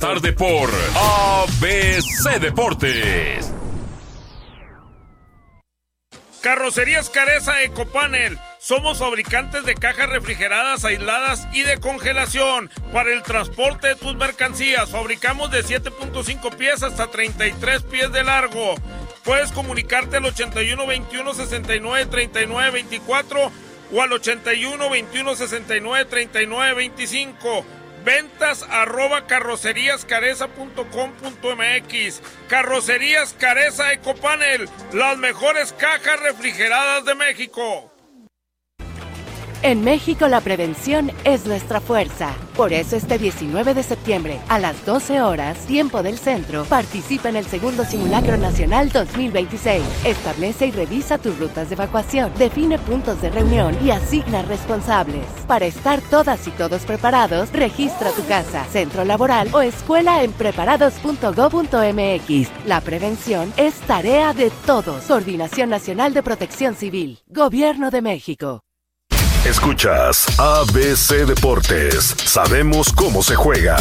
tarde por ABC Deportes. Carrocerías Careza Ecopanel. Somos fabricantes de cajas refrigeradas, aisladas y de congelación para el transporte de tus mercancías. Fabricamos de 7.5 pies hasta 33 pies de largo. Puedes comunicarte al 81 21 69 39 24 o al 81 21 69 39 25. Ventas @carroceríascareza.com.mx. Carrocerías Careza Ecopanel, las mejores cajas refrigeradas de México. En México la prevención es nuestra fuerza. Por eso este 19 de septiembre, a las 12 horas, tiempo del centro, participa en el segundo Simulacro Nacional 2026. Establece y revisa tus rutas de evacuación, define puntos de reunión y asigna responsables. Para estar todas y todos preparados, registra tu casa, centro laboral o escuela en preparados.go.mx. La prevención es tarea de todos. Coordinación Nacional de Protección Civil. Gobierno de México. Escuchas ABC Deportes. Sabemos cómo se juega.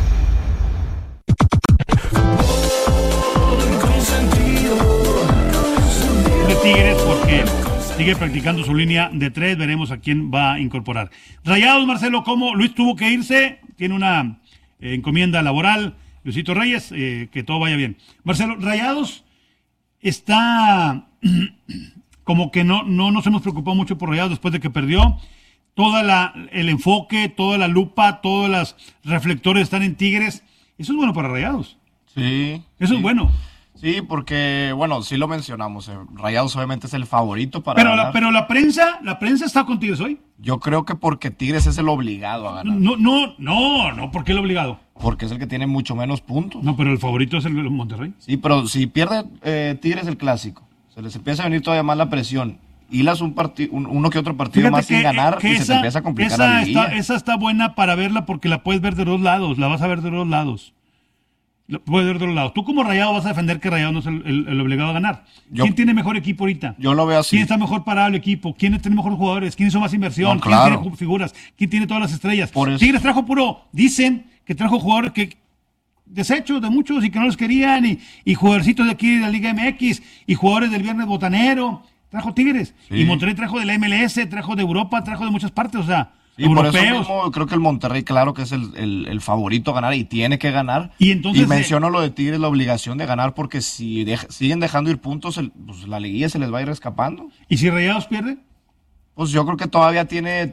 De Tigres porque sigue practicando su línea de 3. Veremos a quién va a incorporar. Rayados, Marcelo, ¿cómo? Luis tuvo que irse. Tiene una encomienda laboral. Luisito Reyes, que todo vaya bien. Marcelo, Rayados está... como que no nos hemos preocupado mucho por Rayados después de que perdió. El enfoque, toda la lupa, todos los reflectores están en Tigres. Eso es bueno para Rayados. Sí. Eso es bueno. Sí, porque, bueno, sí lo mencionamos. Rayados obviamente es el favorito para ganar. Pero la prensa está con Tigres hoy. Yo creo que porque Tigres es el obligado a ganar. No, ¿por qué el obligado? Porque es el que tiene mucho menos puntos. No, pero el favorito es el Monterrey. Sí, pero si pierde Tigres el clásico, se les empieza a venir todavía más la presión. Hilas uno que otro partido Fíjate más sin ganar y se te empieza a complicar la liguilla. Esa está buena para verla porque la puedes ver de dos lados. La vas a ver de dos lados. La puedes ver de dos lados. Tú como Rayado vas a defender que Rayado no es el obligado a ganar. ¿Quién tiene mejor equipo ahorita? Yo lo veo así. ¿Quién está mejor parado el equipo? ¿Quién tiene mejores jugadores? ¿Quién hizo más inversión? No, claro. ¿Quién tiene figuras? ¿Quién tiene todas las estrellas? Tigres trajo dicen que trajo jugadores que desechos de muchos y que no los querían y jugadorcitos de aquí de la Liga MX y jugadores del Viernes Botanero. Trajo Tigres. Sí. Y Monterrey trajo de la MLS, trajo de Europa, trajo de muchas partes, o sea, sí, europeos. Por eso mismo creo que el Monterrey, claro que es el favorito a ganar y tiene que ganar. Y menciono lo de Tigres, la obligación de ganar, porque si siguen dejando ir puntos, pues la liguilla se les va a ir escapando. ¿Y si Rayados pierde? Pues yo creo que todavía tiene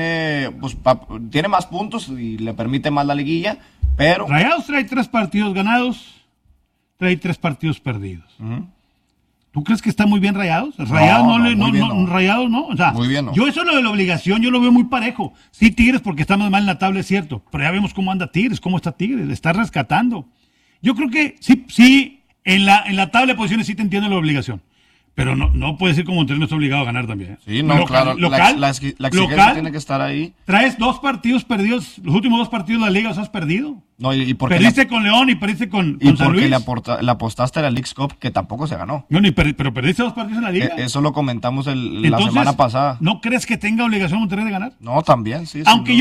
más puntos y le permite más la liguilla, pero... Rayados trae 3 partidos ganados, trae 3 partidos perdidos. Uh-huh. ¿Tú crees que está muy bien Rayados? Rayados Rayados no. O sea, muy bien, no. Yo eso lo de la obligación, yo lo veo muy parejo. Sí, Tigres porque está más mal en la tabla, es cierto. Pero ya vemos cómo anda Tigres, cómo está Tigres, le está rescatando. Yo creo que sí, en la tabla de posiciones sí te entiendo la obligación. Pero no puede ser como Monterrey no está obligado a ganar también. Sí, no, claro. La exigencia tiene que estar ahí. Traes 2 partidos perdidos, los últimos 2 partidos de la Liga los has perdido. No, y porque perdiste con León y perdiste con San Luis. Y porque le apostaste a la Leagues Cup, que tampoco se ganó. No, pero perdiste 2 partidos en la Liga. Eso lo comentamos la semana pasada. ¿No crees que tenga obligación Monterrey de ganar? No, también, sí. Aunque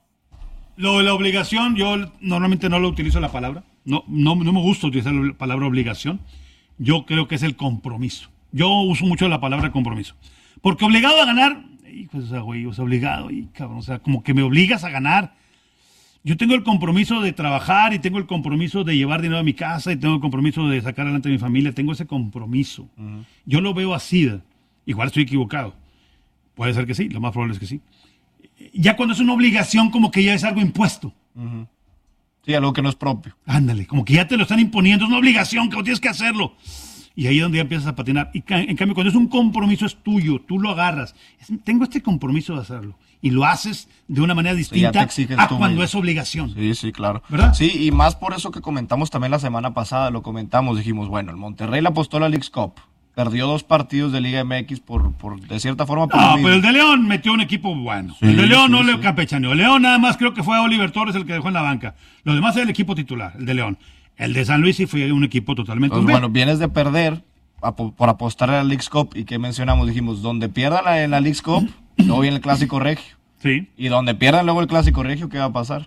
lo de la obligación, yo normalmente no lo utilizo la palabra. No me gusta utilizar la palabra obligación. Yo creo que es el compromiso. Yo uso mucho la palabra compromiso. Porque obligado a ganar, obligado, cabrón, o sea, como que me obligas a ganar. Yo tengo el compromiso de trabajar y tengo el compromiso de llevar dinero a mi casa y tengo el compromiso de sacar adelante a mi familia. Tengo ese compromiso. Uh-huh. Yo lo veo así. Igual estoy equivocado. Puede ser que sí, lo más probable es que sí. Ya cuando es una obligación, como que ya es algo impuesto. Uh-huh. Sí, algo que no es propio. Ándale, como que ya te lo están imponiendo, es una obligación, que tienes que hacerlo. Y ahí es donde ya empiezas a patinar. Y en cambio, cuando es un compromiso, es tuyo, tú lo agarras. Tengo este compromiso de hacerlo. Y lo haces de una manera distinta a cuando es obligación. Sí, claro. ¿Verdad? Sí, y más por eso que comentamos también la semana pasada, dijimos, bueno, el Monterrey le apostó a la Leagues Cup. Perdió 2 partidos de Liga MX de cierta forma. Pero el de León metió un equipo bueno. Sí, el de León no le campechaneó. León nada más creo que fue a Oliver Torres el que dejó en la banca. Los demás es el equipo titular, el de León. El de San Luis sí fue un equipo totalmente... Pues bueno, vienes de perder por apostar a la Leagues Cup. ¿Y qué mencionamos? Dijimos, donde pierdan en la Leagues Cup, luego viene el Clásico Regio. Sí. Y donde pierdan luego el Clásico Regio, ¿qué va a pasar?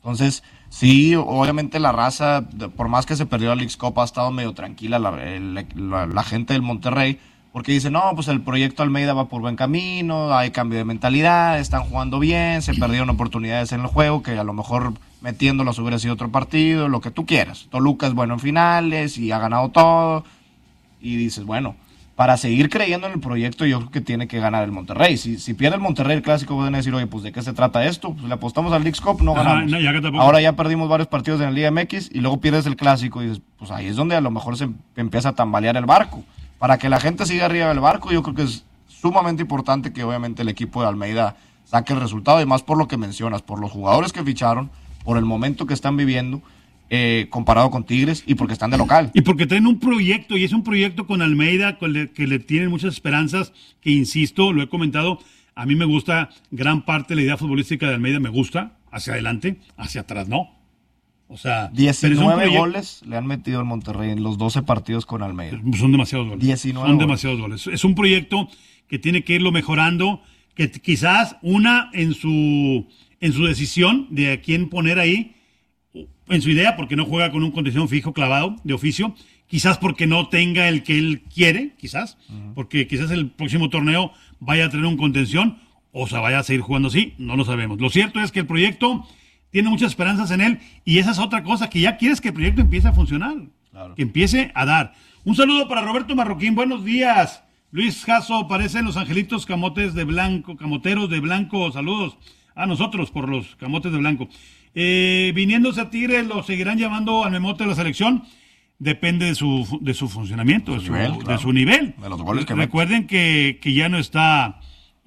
Entonces, sí, obviamente la raza, por más que se perdió la Leagues Cup, ha estado medio tranquila la gente del Monterrey, porque dice, no, pues el proyecto Almeida va por buen camino, hay cambio de mentalidad, están jugando bien, se perdieron oportunidades en el juego, que a lo mejor metiéndolos hubiera sido otro partido, lo que tú quieras. Toluca es bueno en finales y ha ganado todo, y dices, bueno, para seguir creyendo en el proyecto, yo creo que tiene que ganar el Monterrey. Si pierde el Monterrey el clásico, pueden decir, oye, pues ¿de qué se trata esto? Pues le apostamos al Leagues Cup, no ganamos. Ahora ya perdimos varios partidos en la Liga MX y luego pierdes el clásico y dices, pues ahí es donde a lo mejor se empieza a tambalear el barco. Para que la gente siga arriba del barco, yo creo que es sumamente importante que obviamente el equipo de Almeida saque el resultado, y más por lo que mencionas, por los jugadores que ficharon, por el momento que están viviendo, comparado con Tigres, y porque están de local. Y porque tienen un proyecto, y es un proyecto con Almeida que le tienen muchas esperanzas, que insisto, lo he comentado, a mí me gusta gran parte de la idea futbolística de Almeida, me gusta, hacia adelante, hacia atrás no. O sea, 19 goles le han metido al Monterrey en los 12 partidos con Almeida. Son demasiados goles. 19 son goles. demasiados goles. Es un proyecto que tiene que irlo mejorando, que quizás en su decisión de a quién poner ahí, en su idea, porque no juega con un contención fijo clavado de oficio, quizás porque no tenga el que él quiere, quizás, porque quizás el próximo torneo vaya a tener un contención, o sea, vaya a seguir jugando así, no lo sabemos. Lo cierto es que el proyecto tiene muchas esperanzas en él, y esa es otra cosa, que ya quieres que el proyecto empiece a funcionar, claro, que empiece a dar. Un saludo para Roberto Marroquín, buenos días. Luis Jasso, parecen los angelitos camoteros de blanco, saludos a nosotros por los camotes de blanco. Viniéndose a Tigres, ¿lo seguirán llamando al memote de la selección? Depende de su funcionamiento, de su nivel. De los goles que recuerden que ya no está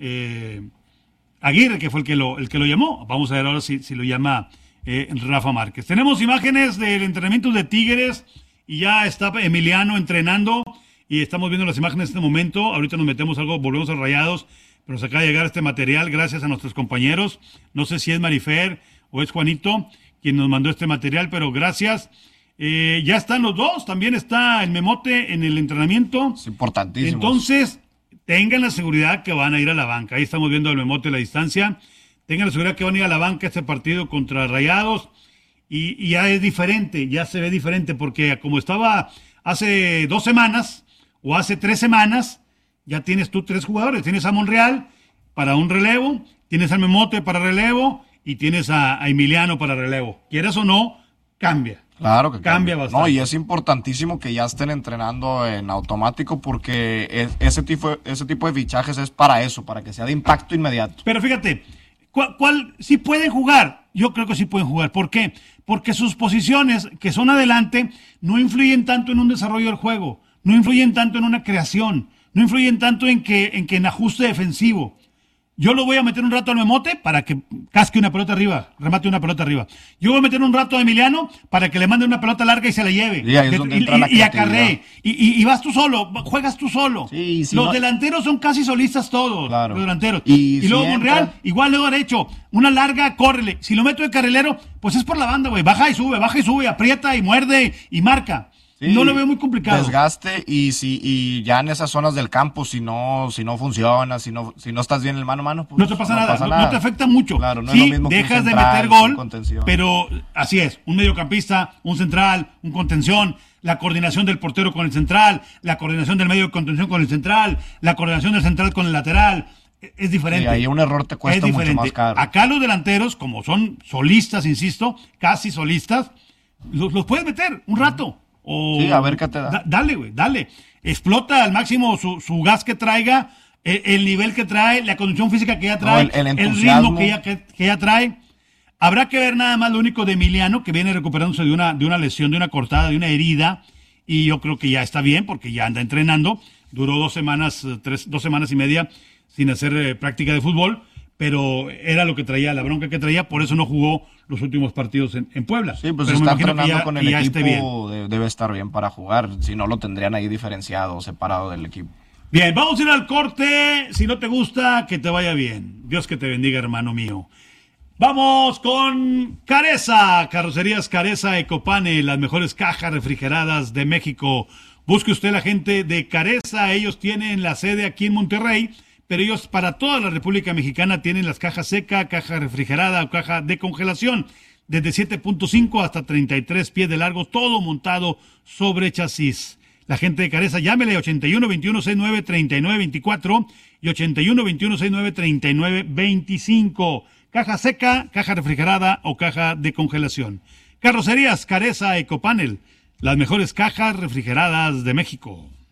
Aguirre, que fue el que lo llamó. Vamos a ver ahora si lo llama Rafa Márquez. Tenemos imágenes del entrenamiento de Tigres y ya está Emiliano entrenando y estamos viendo las imágenes en este momento. Ahorita nos metemos algo, volvemos a Rayados, pero nos acaba de llegar este material gracias a nuestros compañeros. No sé si es Marifer o es Juanito quien nos mandó este material, pero gracias. Ya están los dos, también está el memote en el entrenamiento. Es importantísimo. Entonces, tengan la seguridad que van a ir a la banca. Ahí estamos viendo el memote a la distancia. Tengan la seguridad que van a ir a la banca este partido contra Rayados. Y ya es diferente, ya se ve diferente, porque como estaba hace 2 semanas o hace 3 semanas, ya tienes tú 3 jugadores. Tienes a Monreal para un relevo, tienes al memote para relevo y tienes a Emiliano para relevo. Quieras o no, cambia. Claro que cambia bastante. No, y es importantísimo que ya estén entrenando en automático, porque ese tipo de fichajes es para eso, para que sea de impacto inmediato. Pero fíjate, si pueden jugar, yo creo que sí pueden jugar. ¿Por qué? Porque sus posiciones, que son adelante, no influyen tanto en un desarrollo del juego, no influyen tanto en una creación, no influyen tanto en en ajuste defensivo. Yo lo voy a meter un rato al memote para que casque una pelota arriba, remate una pelota arriba. Yo voy a meter un rato a Emiliano para que le mande una pelota larga y se la lleve. Y acarree. Y vas tú solo, juegas tú solo. Sí, los delanteros son casi solistas todos. Claro. Los delanteros. Y luego si Monreal, igual luego derecho. Una larga, córrele. Si lo meto de carrilero, pues es por la banda, güey. Baja y sube, aprieta y muerde y marca. Sí, no lo veo muy complicado. Desgaste y ya en esas zonas del campo, si no funciona, si no estás bien en el mano a mano, pues no te pasa nada, no te afecta mucho. Claro, no sí, es lo mismo dejas que un central, de meter gol, pero así es, un mediocampista, un central, un contención, la coordinación del portero con el central, la coordinación del medio de contención con el central, la coordinación del central con el lateral. Es diferente. Y ahí un error te cuesta mucho más caro. Acá los delanteros, como son solistas, insisto, casi solistas, los puedes meter un rato. Sí, a ver qué te da. Dale, güey, dale. Explota al máximo su gas que traiga, el nivel que trae, la condición física que ya trae, el ritmo que ya trae. Habrá que ver nada más lo único de Emiliano, que viene recuperándose de una lesión, de una cortada, de una herida, y yo creo que ya está bien, porque ya anda entrenando. Duró 2 semanas, 2 semanas y media sin hacer práctica de fútbol, pero era lo que traía, la bronca que traía, por eso no jugó los últimos partidos en Puebla. Sí, pues pero está entrenando con el equipo, debe estar bien para jugar, si no lo tendrían ahí diferenciado, separado del equipo. Bien, vamos a ir al corte, si no te gusta, que te vaya bien. Dios que te bendiga, hermano mío. Vamos con Careza, Carrocerías Careza Ecopane, las mejores cajas refrigeradas de México. Busque usted la gente de Careza, ellos tienen la sede aquí en Monterrey, pero ellos para toda la República Mexicana tienen las cajas seca, caja refrigerada o caja de congelación. desde 7.5 hasta 33 pies de largo, todo montado sobre chasis. La gente de Careza, llámele 81-21-69-39-24 y 81-21-69-39-25. Caja seca, caja refrigerada o caja de congelación. Carrocerías Careza Ecopanel, las mejores cajas refrigeradas de México.